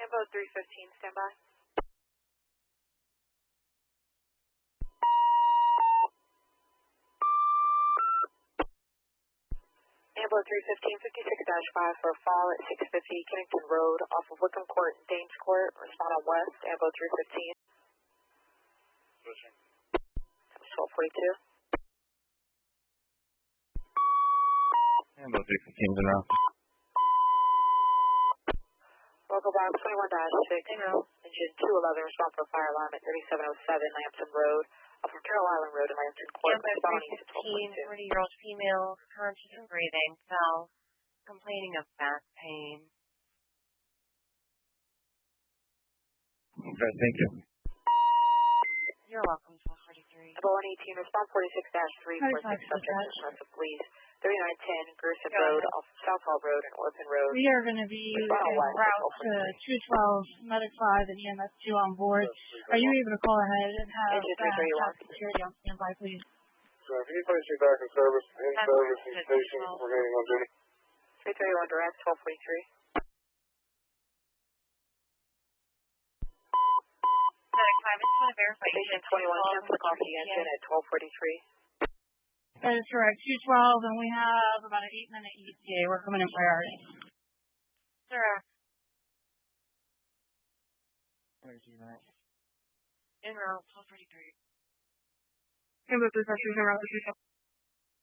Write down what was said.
Ambo 315, stand by. Ambo 315, 56-5 for a fall at 650 Kennington Road off of Wickham Court and Dames Court. Respond on West, Ambo 315. Switching. 1242. Ambo 315 now. Local box 21-6, engine 211, respond for fire alarm at 3707 Lampton Road, off of Carroll Island Road in Lampton Court. Ambo 315, 40-year-old female, conscious and breathing, fell, complaining of back pain. Okay, thank you. You're welcome, 1243. Ambo 118, respond 46-3 for 6 subjects in police. 3910 Gerson Road off South Hall Road and Orphan Road. We are going to be using route to 212 Medic 5 and EMS 2 on board. Are you able to call ahead and have security on standby, please? So if you place me back in service, in station, remaining on duty. 331 direct, 1243. Medic 5, I just want to verify. Station 21 cancel off the engine at 1243. That is correct. 212, and we have about an 8-minute ETA. We're coming in priority. Sir. En route, 1243. Ambo 315, en route 212.